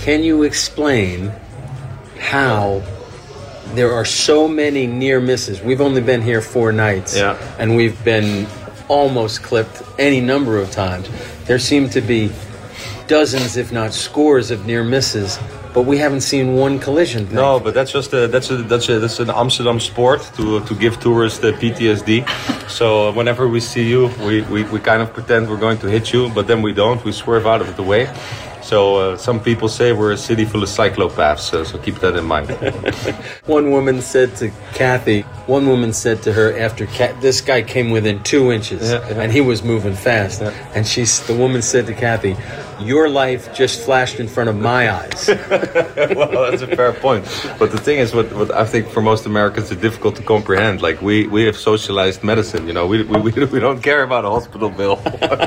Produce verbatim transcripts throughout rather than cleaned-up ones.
Can you explain how there are so many near misses? We've only been here four nights, yeah. and we've been almost clipped any number of times. There seem to be dozens, if not scores, of near misses, but we haven't seen one collision. No, but that's just a, that's a, that's a, that's an Amsterdam sport to to give tourists the P T S D. So whenever we see you, we, we, we kind of pretend we're going to hit you, but then we don't. We swerve out of the way. So uh, some people say we're a city full of cyclopaths, so, so keep that in mind. One woman said to Kathy, one woman said to her after Kat, this guy came within two inches, yeah, yeah. and he was moving fast. Yeah. And she, the woman said to Kathy, your life just flashed in front of my eyes. Well, that's a fair point. But the thing is, what, what I think for most Americans is difficult to comprehend. Like, we, we have socialized medicine, you know, we, we, we don't care about a hospital bill.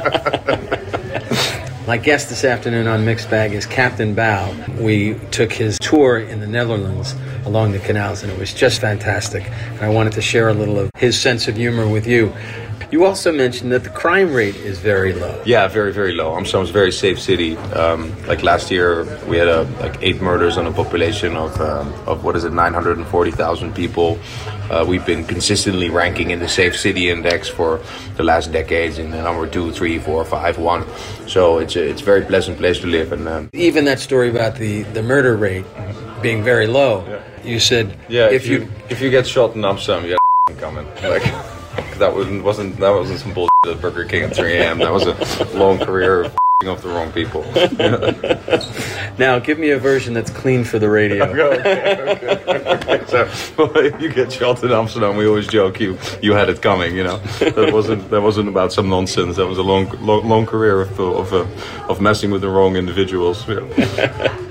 My guest this afternoon on Mixed Bag is Captain Bao. We took his tour in the Netherlands along the canals, and it was just fantastic. And I wanted to share a little of his sense of humor with you. You also mentioned that the crime rate is very low. Yeah, very, very low. Amsterdam's a very safe city. Um, like last year, we had uh, like eight murders on a population of, um, of what is it, nine hundred forty thousand people. Uh, we've been consistently ranking in the Safe City Index for the last decades in the number two, three, four, five, one. So it's a, it's a very pleasant place to live. And um, even that story about the, the murder rate being very low, yeah. You said, yeah, if, if you, you if you get shot in Amsterdam, you got coming. Like, that wasn't wasn't that wasn't some bullshit at Burger King at three a.m. That was a long career of off the wrong people. Now, give me a version that's clean for the radio. okay, okay, okay. So, well, if you get shot in Amsterdam, we always joke you you had it coming. You know, that wasn't that wasn't about some nonsense. That was a long long, long career of of uh, of messing with the wrong individuals. You know.